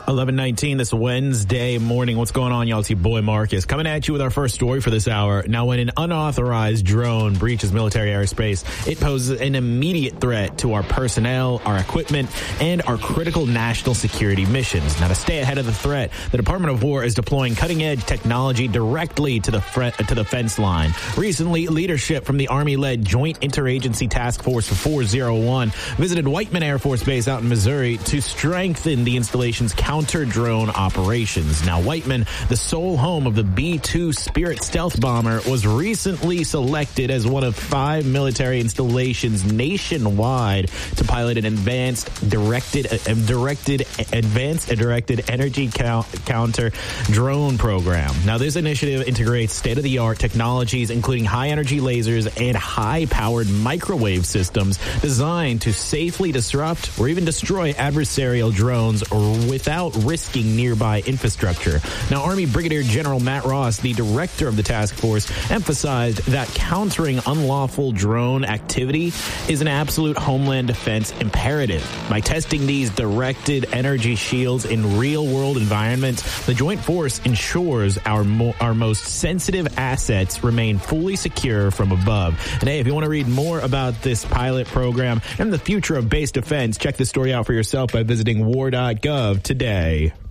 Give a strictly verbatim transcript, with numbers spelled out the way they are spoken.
eleven nineteen this Wednesday morning. What's going on, y'all? It's your boy Marcus coming at you with our first story for this hour. Now, when an unauthorized drone breaches military airspace, it poses an immediate threat to our personnel, our equipment, and our critical national security missions. Now, to stay ahead of the threat, the Department of War is deploying cutting-edge technology directly to the fre- to the fence line. Recently, leadership from the Army-led Joint Interagency Task Force four oh one visited Whiteman Air Force Base out in Missouri to strengthen the installation's counter-drone operations. Now, Whiteman, the sole home of the B two Spirit stealth bomber, was recently selected as one of five military installations nationwide to pilot an advanced directed, uh, directed, advanced directed energy count, counter drone program. Now, this initiative integrates state-of-the-art technologies, including high-energy lasers and high-powered microwave systems designed to safely disrupt or even destroy adversarial drones without risking nearby infrastructure. Now, Army Brigadier General Matt Ross, the director of the task force, emphasized that countering unlawful drone activity is an absolute homeland defense imperative. By testing these directed energy shields in real-world environments, the Joint Force ensures our mo- our most sensitive assets remain fully secure from above. And hey, if you want to read more about this pilot program and the future of base defense, check this story out for yourself by visiting war dot gov today.